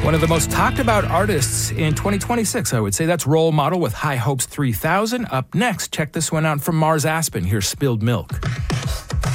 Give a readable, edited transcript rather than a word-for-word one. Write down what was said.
One of the most talked about artists in 2026, I would say. That's Role Model with High Hopes 3000. Up next, check this one out from Mars Aspen. Here's Spilled Milk.